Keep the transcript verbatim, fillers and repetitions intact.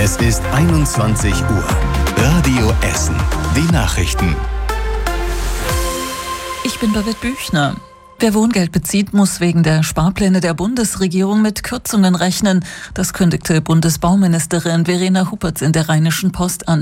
Es ist einundzwanzig Uhr. Radio Essen. Die Nachrichten. Ich bin Babette Büchner. Wer Wohngeld bezieht, muss wegen der Sparpläne der Bundesregierung mit Kürzungen rechnen. Das kündigte Bundesbauministerin Verena Huppertz in der Rheinischen Post an.